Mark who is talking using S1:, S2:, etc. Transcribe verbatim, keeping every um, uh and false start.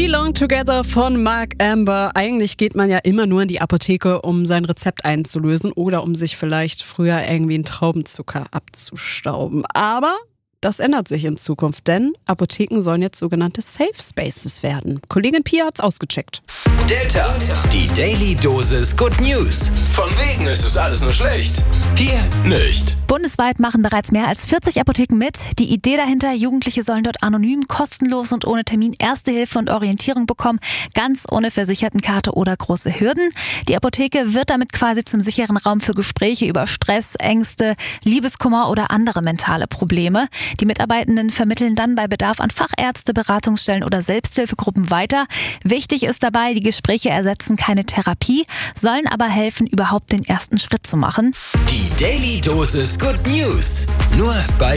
S1: Belong Together von Mark Amber. Eigentlich geht man ja immer nur in die Apotheke, um sein Rezept einzulösen oder um sich vielleicht früher irgendwie einen Traubenzucker abzustauben. Aber das ändert sich in Zukunft, denn Apotheken sollen jetzt sogenannte Safe Spaces werden. Kollegin Pia hat's ausgecheckt.
S2: Der Tag, die Daily Dosis Good News. Von wegen ist es alles nur schlecht. Hier nicht.
S3: Bundesweit machen bereits mehr als vierzig Apotheken mit. Die Idee dahinter, Jugendliche sollen dort anonym, kostenlos und ohne Termin Erste Hilfe und Orientierung bekommen, ganz ohne Versichertenkarte oder große Hürden. Die Apotheke wird damit quasi zum sicheren Raum für Gespräche über Stress, Ängste, Liebeskummer oder andere mentale Probleme. Die Mitarbeitenden vermitteln dann bei Bedarf an Fachärzte, Beratungsstellen oder Selbsthilfegruppen weiter. Wichtig ist dabei, die Gespräche ersetzen keine Therapie, sollen aber helfen, überhaupt den ersten Schritt zu machen.
S2: Die Daily Dosis Good News. Nur bei